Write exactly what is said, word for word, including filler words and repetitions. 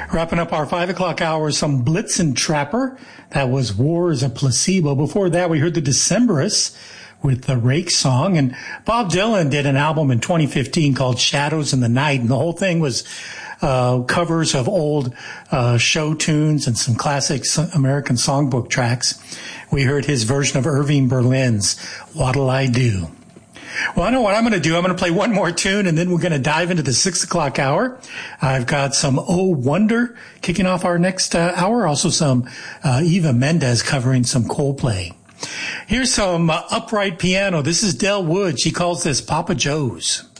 Wrapping up our five o'clock hour, some Blitzen Trapper. That was War is a Placebo. Before that, we heard the Decemberists with the Rake song. And Bob Dylan did an album in twenty fifteen called Shadows in the Night. And the whole thing was uh, covers of old uh, show tunes and some classic American songbook tracks. We heard his version of Irving Berlin's What'll I Do? Well, I know what I'm going to do. I'm going to play one more tune, and then we're going to dive into the six o'clock hour. I've got some Oh Wonder kicking off our next uh, hour. Also some uh, Eva Mendes covering some Coldplay. Here's some uh, upright piano. This is Del Wood. She calls this Papa Joe's.